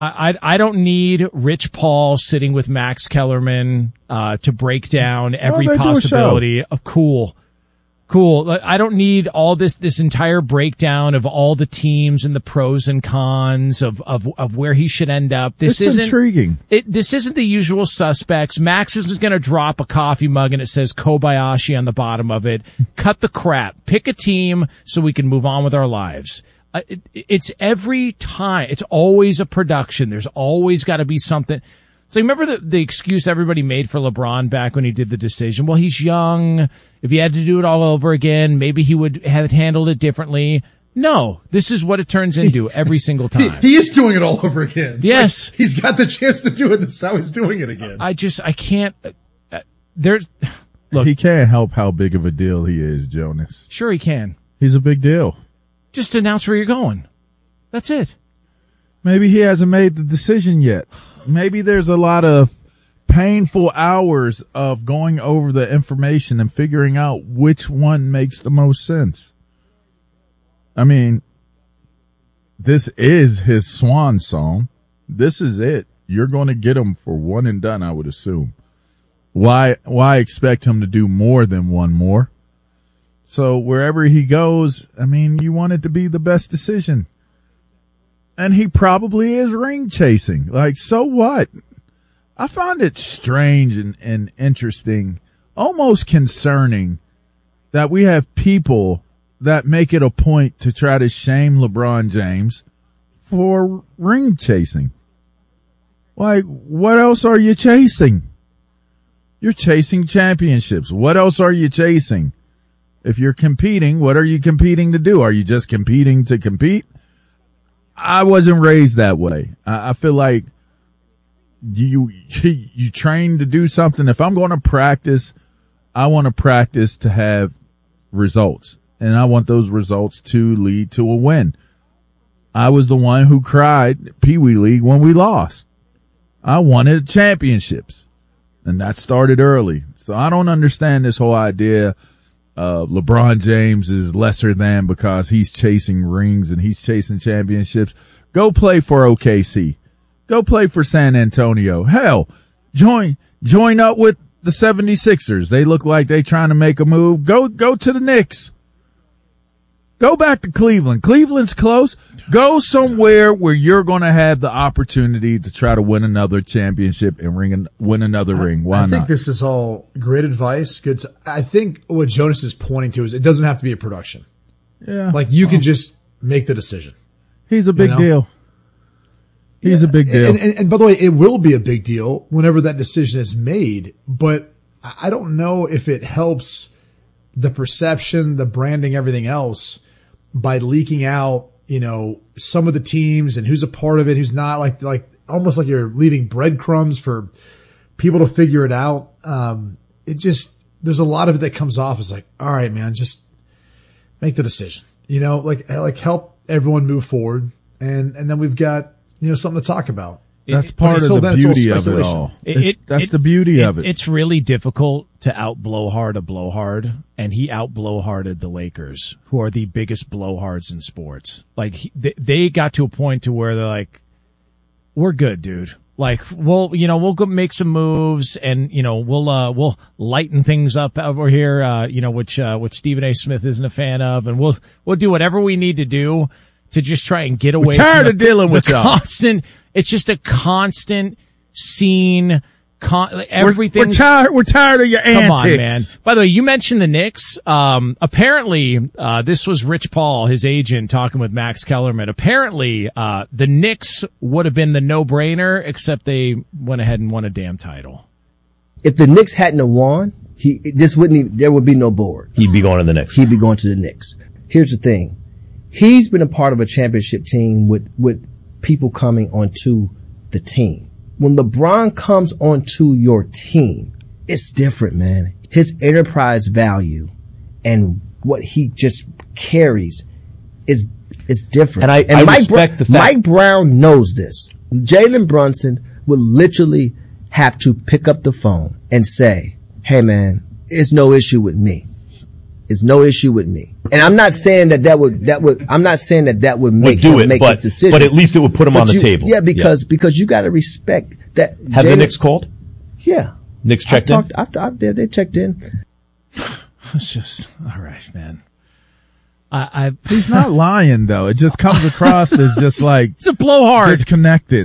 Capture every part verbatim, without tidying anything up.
I, I I don't need Rich Paul sitting with Max Kellerman uh, to break down every Well, they do a possibility of cool. Cool. I don't need all this, this entire breakdown of all the teams and the pros and cons of, of, of where he should end up. This It's isn't intriguing. It, this isn't the usual suspects. Max isn't going to drop a coffee mug and it says Kobayashi on the bottom of it. Cut the crap. Pick a team so we can move on with our lives. Uh, it, it's every time. It's always a production. There's always got to be something. So remember the, the excuse everybody made for LeBron back when he did the decision? Well, he's young. If he had to do it all over again, maybe he would have handled it differently. No, this is what it turns into every single time. He, he is doing it all over again. Yes. Like, he's got the chance to do it. This is how he's doing it again. I just, I can't, uh, there's, look. He can't help how big of a deal he is, Jonas. Sure he can. He's a big deal. Just announce where you're going. That's it. Maybe he hasn't made the decision yet. Maybe there's a lot of painful hours of going over the information and figuring out which one makes the most sense. I mean, this is his swan song. This is it. You're going to get him for one and done, I would assume. Why, why expect him to do more than one more? So wherever he goes, I mean, you want it to be the best decision. And he probably is ring chasing. Like, so what? I find it strange and, and interesting, almost concerning, that we have people that make it a point to try to shame LeBron James for ring chasing. Like, what else are you chasing? You're chasing championships. What else are you chasing? If you're competing, what are you competing to do? Are you just competing to compete? I wasn't raised that way. I, I feel like you, you, you train to do something. If I'm going to practice, I want to practice to have results, and I want those results to lead to a win. I was the one who cried Pee Wee League when we lost. I wanted championships, and that started early. So I don't understand this whole idea Uh, LeBron James is lesser than because he's chasing rings and he's chasing championships. Go play for O K C. Go play for San Antonio. Hell, join, join up with the seventy-sixers. They look like they trying to make a move. Go, go to the Knicks. Go back to Cleveland. Cleveland's close. Go somewhere where you're going to have the opportunity to try to win another championship and ring an, win another I, ring. Why not? I think not? this is all great advice. Good. To, I think what Jonas is pointing to is it doesn't have to be a production. Yeah. Like you well, can just make the decision. He's a big you know? deal. He's yeah. a big deal. And, and, and by the way, it will be a big deal whenever that decision is made, but I don't know if it helps the perception, the branding, everything else by leaking out, you know, some of the teams and who's a part of it, who's not, like, like almost like you're leaving breadcrumbs for people to figure it out. Um, it just, there's a lot of it that comes off as like, all right, man, just make the decision, you know, like, like help everyone move forward. And, and then we've got, you know, something to talk about. That's It- part of until the then, it's all beauty of it speculation. all. It- It's- it- that's it- the beauty of it. It's really difficult to out blowhard a blowhard, and he out blowharded the Lakers, who are the biggest blowhards in sports. Like he, they, they got to a point to where they're like, "We're good, dude. Like we'll, you know, we'll go make some moves, and you know, we'll uh, we'll lighten things up over here, uh, you know, which uh, which Stephen A. Smith isn't a fan of, and we'll we'll do whatever we need to do to just try and get away. We're tired from the, of dealing the with y'all. constant. It's just a constant scene. Con- everything. We're, we're tired. We're tired of your Come antics. on, man. By the way, you mentioned the Knicks. Um, apparently, uh, this was Rich Paul, his agent, talking with Max Kellerman. Apparently, uh, the Knicks would have been the no-brainer, except they went ahead and won a damn title. If the Knicks hadn't have won, he this wouldn't even, there would be no board. He'd be going to the Knicks. He'd be going to the Knicks. Here's the thing. He's been a part of a championship team with, with people coming onto the team. When LeBron comes onto your team, it's different, man. His enterprise value and what he just carries is, is different. And I, and I Mike respect Br- the fact. Mike Brown knows this. Jalen Brunson would literally have to pick up the phone and say, hey man, it's no issue with me. It's no issue with me. And I'm not saying that that would, that would, I'm not saying that that would make would do him it, make but, his decision. but at least it would put him But on the you- table. Yeah, because, because you gotta respect that. Have Jalen- the Knicks called? Yeah. Knicks checked I in? talked, I've, I've, they, they checked in. It's just, all right, man. I, I He's not lying though. It just comes across as just like it's a blowhard. disconnected.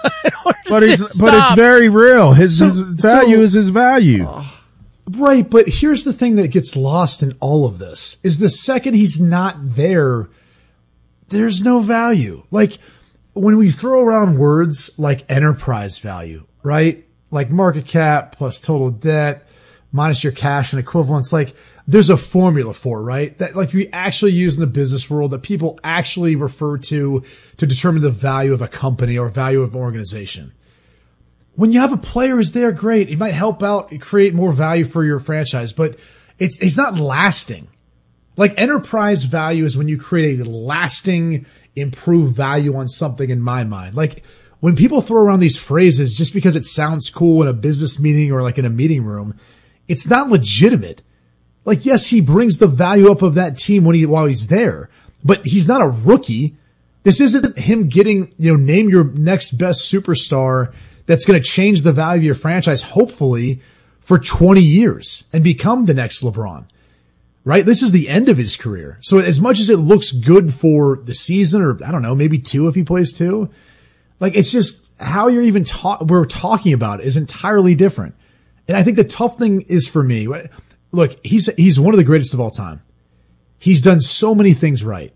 But it's, Stop. but it's very real. His, So- his value so- is his value. Right, but here's the thing that gets lost in all of this is the second he's not there, there's no value. Like when we throw around words like enterprise value, right? Like market cap plus total debt minus your cash and equivalents, like there's a formula for it, right? That like we actually use in the business world that people actually refer to to determine the value of a company or value of an organization. When you have a player who's there, great. It might help out and create more value for your franchise, but it's, it's not lasting. Like enterprise value is when you create a lasting, improved value on something in my mind. Like when people throw around these phrases just because it sounds cool in a business meeting or like in a meeting room, it's not legitimate. Like, yes, he brings the value up of that team when he, while he's there, but he's not a rookie. This isn't him getting, you know, name your next best superstar that's going to change the value of your franchise, hopefully for twenty years and become the next LeBron, right? This is the end of his career. So as much as it looks good for the season or I don't know, maybe two if he plays two, like it's just how you're even talk, we're talking about it is entirely different. And I think the tough thing is for me, look, he's, he's one of the greatest of all time. He's done so many things right.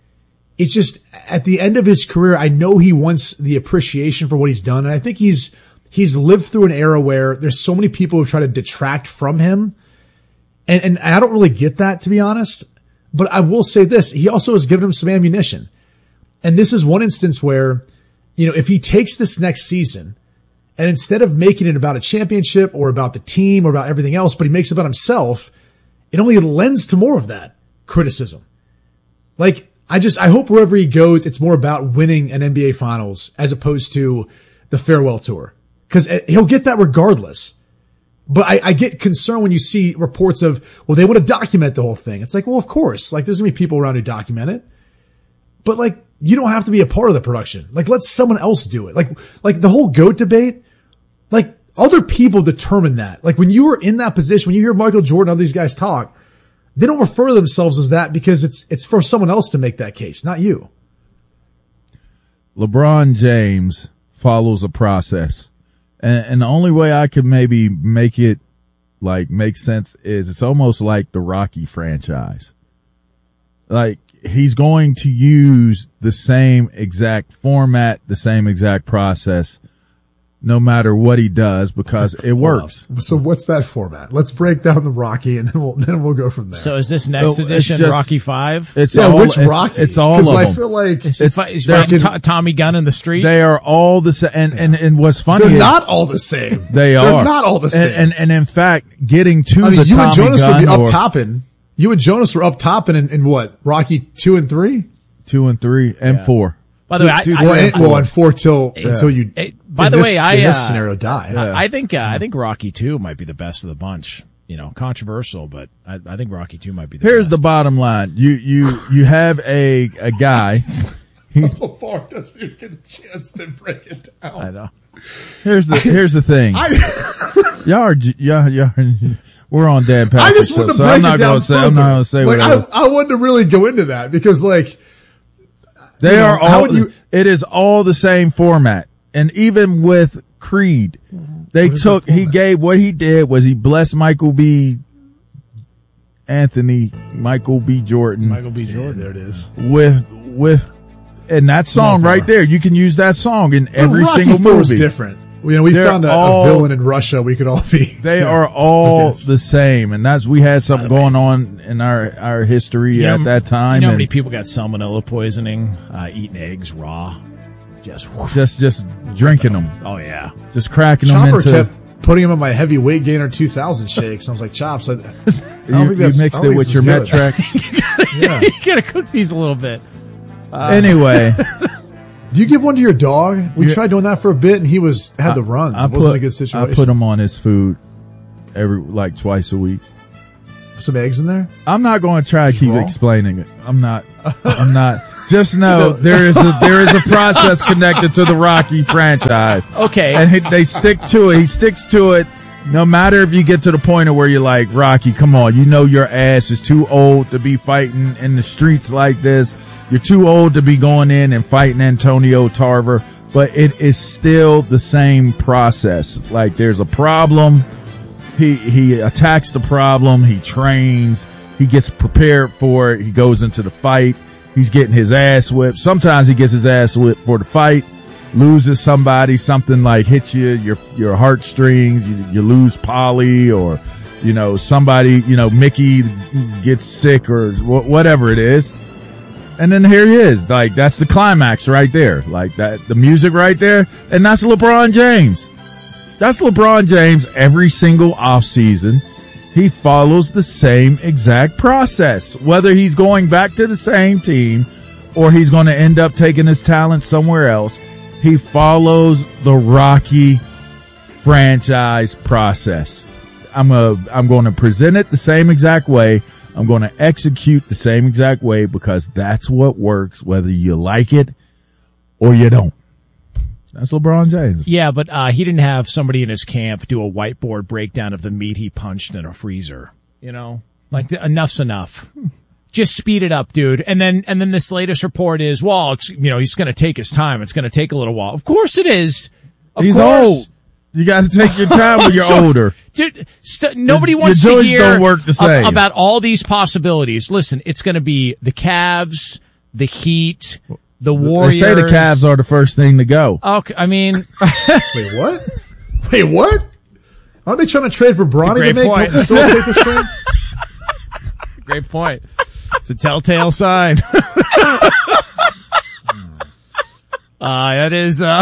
It's just at the end of his career, I know he wants the appreciation for what he's done. And I think he's, he's lived through an era where there's so many people who try to detract from him. And, and I don't really get that, to be honest, but I will say this. He also has given him some ammunition. And this is one instance where, you know, if he takes this next season and instead of making it about a championship or about the team or about everything else, but he makes it about himself, it only lends to more of that criticism. Like, I just, I hope wherever he goes, it's more about winning an N B A finals as opposed to the farewell tour. Cause he'll get that regardless. But I, I get concerned when you see reports of, well, they want to document the whole thing. It's like, well, of course, like there's gonna be people around who document it. But like, you don't have to be a part of the production. Like, let someone else do it. Like, like the whole GOAT debate, like other people determine that. Like when you were in that position, when you hear Michael Jordan, other these guys talk, they don't refer to themselves as that because it's, it's for someone else to make that case, not you. LeBron James follows a process. And, and the only way I could maybe make it like make sense is it's almost like the Rocky franchise. Like he's going to use the same exact format, the same exact process, no matter what he does because it works. So what's that format? Let's break down the Rocky and then we'll, then we'll go from there. So is this next Well, it's edition just- Rocky Five? It's yeah, all, which it's, Rocky? It's all of 'Cause them. I feel like Is it's- he, is they're- fighting To- Tommy Gunn in the street? They are all the same. And, and, and what's funny they're is not all the same. they They're are not all the same. And, and, and in fact, getting to I mean, the you Tommy and Jonas Gunn would be up or topping. You and Jonas were up topping in, in what? Rocky two and three? two and three and four. By the way, I, Two- I, two- Well, I, and, well, and four till, until you, Hey, by in the this- way, I, in this uh, scenario die. I, I think uh, I think Rocky Two might be the best of the bunch. You know, controversial, but I, I think Rocky Two might be the Here's best. the bottom line. You, you, you have a, a guy. He's, So far, doesn't even get a chance to break it down. I know. here's the, here's the thing. y'all are, j- y'all, y'all, we're on Dan Patrick. I just so, want to so break I'm not it down gonna say, further. I'm not going to say like, what I, I wanted to really go into that because like, They you know, are how all, would you- it is all the same format. And even with Creed, they took, he gave, what he did was he blessed Michael B. Anthony, Michael B. Jordan Michael B. Jordan. there it is. with, with, and that song right there, you can use that song in every Rocky single four is movie. different. You know, we They're found a, all- a villain in Russia we could all be. They are all the same. And that's, we had something going on in our, our history You know, at that time. You know how and many people got salmonella poisoning, uh, eating eggs raw? Just, whoosh. just, just drinking them, oh yeah. just cracking them Chopper into, kept putting him in my heavy weight gainer two thousand shakes. I was like, Chops, I, I don't you, think you that's, mixed I don't it think with this your is good. Metrex. Yeah. You gotta cook these a little bit. Anyway. Do you give one to your dog? We Yeah. tried doing that for a bit, and he was had the runs. I it wasn't put, a good situation. I put him on his food every, like twice a week. some eggs in there? I'm not going to try to keep wrong? explaining it. I'm not. I'm not. Just know there is a there is a process connected to the Rocky franchise. Okay. And he, they stick to it. He sticks to it. No matter if you get to the point of where you're like, Rocky, come on, you know your ass is too old to be fighting in the streets like this. You're too old to be going in and fighting Antonio Tarver. But it is still the same process. Like, there's a problem. He he attacks the problem. He trains. He gets prepared for it. He goes into the fight. He's getting his ass whipped. Sometimes he gets his ass whipped for the fight. Loses somebody, something like hits you, your, your heartstrings, you, you lose Polly, or, you know, somebody, you know, Mickey gets sick, or wh- whatever it is. And then here he is. Like, that's the climax right there. Like that, the music right there. And that's LeBron James. That's LeBron James every single offseason. He follows the same exact process, whether he's going back to the same team or he's going to end up taking his talent somewhere else. He follows the Rocky franchise process. I'm a, I'm going to present it the same exact way. I'm going to execute the same exact way because that's what works, whether you like it or you don't. That's LeBron James. Yeah, but uh, he didn't have somebody in his camp do a whiteboard breakdown of the meat he punched in a freezer. You know, like the, enough's enough. Just speed it up, dude. And then, and then this latest report is, well, it's, you know, he's going to take his time. It's going to take a little while. Of course it is. Of He's course. old. You got to take your time when you're So, older. Dude, st- nobody Your- wants your to joints hear don't work the same. ab- about all these possibilities. Listen, it's going to be the Cavs, the Heat, the They Warriors. say the Cavs are the first thing to go. Okay, I mean, Wait, what? Wait, what? Aren't they trying to trade for Bronny Great to make point. facilitate this thing? great point. It's a telltale sign. uh, that is, uh,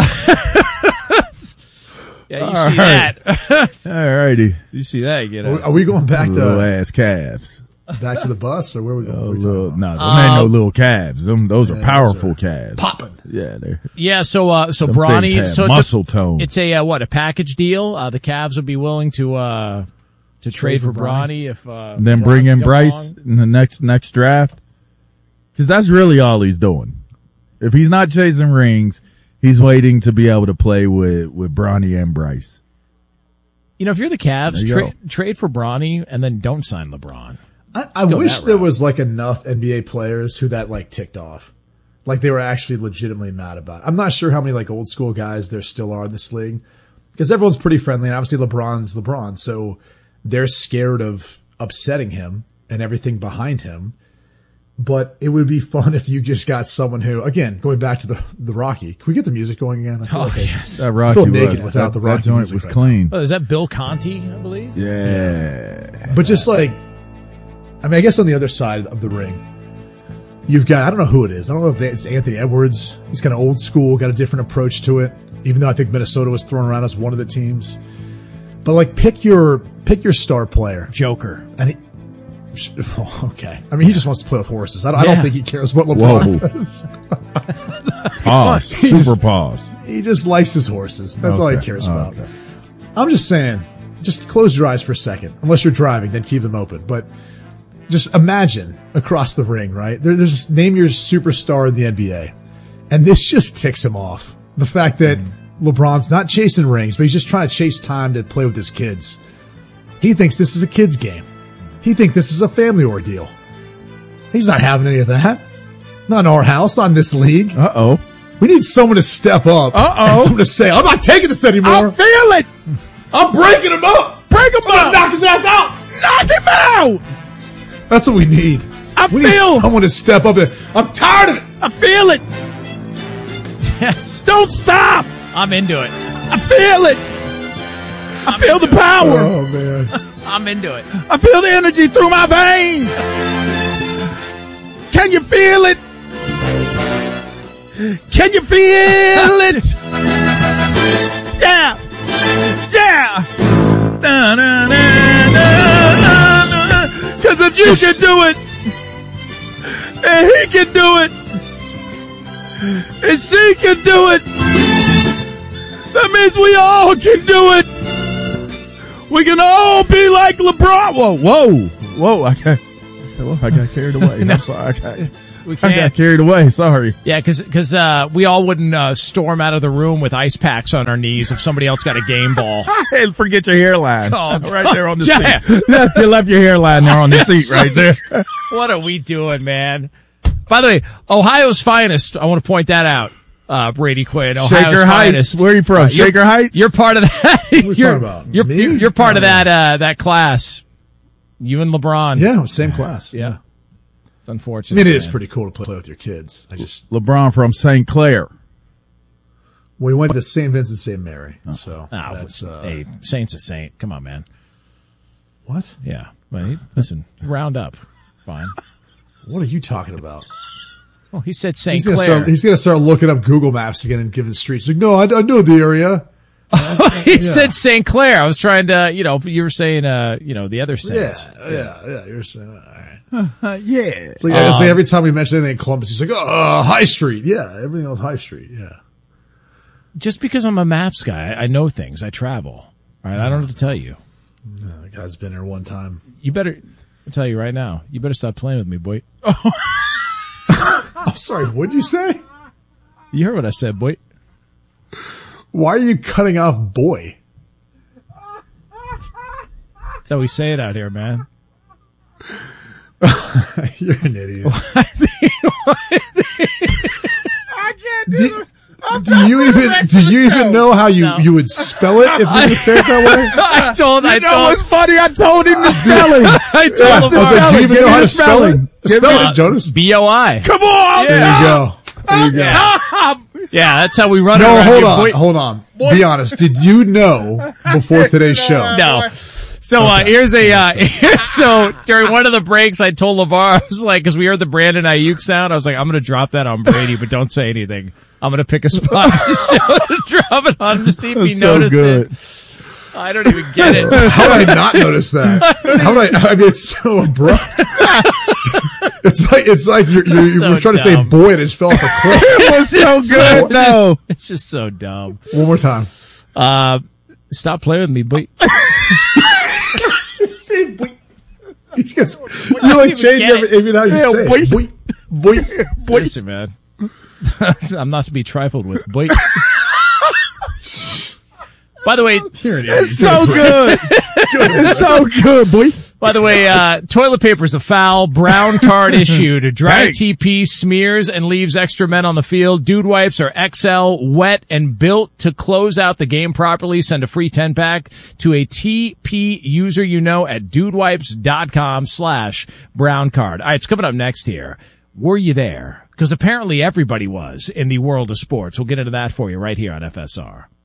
yeah, you All see right. that. All righty. You see that, you get Are we- it. Are we going back Little to ass calves. back to the bus, or where are we going? Oh, What are we little, talking no, them Uh, ain't no little calves. Them, those are Yeah, powerful those calves. about? Popping. Yeah, they're Yeah, so, uh, so them things Bronny, have so muscle it's a, tone. it's a, uh, what, a package deal? Uh, the Cavs would be willing to, uh, to trade, for for Bronny, if, uh, And then LeBron bring in comes Bryce along. in the next next draft, because that's really all he's doing. If he's not chasing rings, he's waiting to be able to play with with Bronny and Bryce. You know, if you're the Cavs, There you tra- go. trade for Bronny and then don't sign LeBron. I, I Go wish that there route. was like enough N B A players who that like ticked off. Like they were actually legitimately mad about it. I'm not sure how many like old school guys there still are in this league because everyone's pretty friendly and obviously LeBron's LeBron. So they're scared of upsetting him and everything behind him. But it would be fun if you just got someone who, again, going back to the the Rocky. Can we get the music going again? I feel Oh, like I- yes. That Rocky feel naked was, without that, the Rocky that joint music was right clean. Oh, is that Bill Conti, I believe? Yeah. But just like, I mean, I guess on the other side of the ring, you've got, I don't know who it is. I don't know if it's Anthony Edwards. He's kind of old school, got a different approach to it, even though I think Minnesota was thrown around as one of the teams. But like, pick your, pick your star player. Joker. And he, oh, okay. I mean, he just wants to play with horses. I don't, I Yeah. don't think he cares what LeBron Whoa. does. Pause. He Super just- pause. He just likes his horses. That's all he Okay. cares Oh, about. okay. I'm just saying, just close your eyes for a second. Unless you're driving, then keep them open. But just imagine across the ring, right? There, there's just name your superstar in the N B A. And this just ticks him off. The fact that LeBron's not chasing rings, but he's just trying to chase time to play with his kids. He thinks this is a kid's game. He thinks this is a family ordeal. He's not having any of that. Not in our house, not in this league. Uh oh. We need someone to step up. Uh-oh. And someone to say, I'm not taking this anymore. I feel it. I'm breaking him up. Break him I'm going up. to knock his ass out. Knock him out. That's what we need. I we feel- need someone to step up. And, I'm tired of it. I feel it. Yes. Don't stop. I'm into it. I feel it. I feel the power. Oh, man. I'm into it. I feel the energy through my veins. Can you feel it? Can you feel it? Yeah. Yeah. Because if you can do it, and he can do it, and she can do it, that means we all can do it. We can all be like LeBron. Whoa, whoa, Whoa, I got, whoa, I got carried away. No. I'm sorry. I got, We I can't. got carried away. Sorry. Yeah, because because uh, we all wouldn't uh, storm out of the room with ice packs on our knees if somebody else got a game ball. Hey, forget your hairline. Oh, right there on the yeah. seat. Yeah, you left your hairline there on the seat right there. What are we doing, man? By the way, Ohio's finest. I want to point that out. Uh, Brady Quinn, Ohio's Shaker finest. Heights. Where are you from? Uh, you're- Shaker Heights? You're part of that. What are you you're, talking about? You're, Me? you're, you're part Oh, of that uh, that class. You and LeBron. Yeah, same class. Yeah. It's I unfortunate. mean, it is man. pretty cool to play with your kids. I just, LeBron from Saint Clair. we went to Saint Vincent, Saint Mary. So Oh, that's, uh, hey, Saint's a saint. Come on, man. what? Yeah. Well, he- listen, round up. Fine. What are you talking about? Well, he said Saint He's gonna Clair. start, he's gonna start looking up Google Maps again and giving streets. Like, no, I, I know the area. he said Saint Clair. I was trying to, you know, you were saying, uh, you know, the other Yeah, saints. yeah, yeah. You're saying, all right. Uh, yeah. It's like, it's like every time we mention anything in Columbus, he's like, oh, uh, High Street. Yeah, everything on High Street. Yeah. Just because I'm a maps guy, I know things. I travel. All right. I don't know what to tell you. Uh, the guy's been there one time. You better, I'll tell you right now, you better stop playing with me, boy. I'm sorry, what'd you say? You heard what I said, boy. Why are you cutting off boy? That's how we say it out here, man. You're an idiot. I can't do Do, do you even do you even know how you, No. you would spell it if you would say it that way? I told, I You know told, what's funny? I told him the spelling. I told I him. was like, do you even Give know me how the to spell it? spelling. Give Spell me- it, Jonas. B O I. Come on. There you go. There you go. Yeah. Yeah, that's how we run it No, around hold here, on, boy. hold on. Be honest. Did you know before today's show? No. So uh, here's a uh, so during one of the breaks, I told LeVar, I was like, because we heard the Brandon Ayuk sound, I was like, I'm going to drop that on Brady, but don't say anything. I'm going to pick a spot in the show to drop it on to see if he That's so notices. good. I don't even get it. How did I not notice that? How did I? I mean, it's so abrupt. It's like it's like you're you're, So you're trying to say dumb. boy and it just fell off a cliff. It was so good. No. It's just so dumb. One more time. Uh, stop playing with me, boy. You just, you don't like even change get every, it. even how you Yeah, say boy. it. Boy. Boy, boy. Listen, man. I'm not to be trifled with, boy. By the way, You're an idiot. It's so good. It's so good, boy. By the way, uh, toilet paper's a foul. Brown card issued. Dry Hey. T P smears and leaves extra men on the field. Dude wipes are X L, wet, and built to close out the game properly. Send a free ten pack to a T P user you know at dudewipes.com slash brown card. All right, it's coming up next here. Were you there? Because apparently everybody was in the world of sports. We'll get into that for you right here on F S R.